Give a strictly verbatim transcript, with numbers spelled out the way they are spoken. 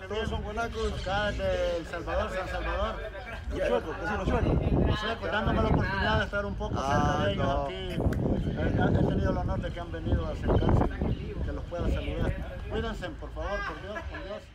Todos son guanacos. Acá de El Salvador, San Salvador. Los suecos, que son los suecos. Los suecos, dándome la oportunidad de estar un poco Ah, cerca de ellos no. aquí. He, he tenido el honor de que han venido a acercarse y que los pueda saludar. Cuídense, por favor, por Dios, por Dios.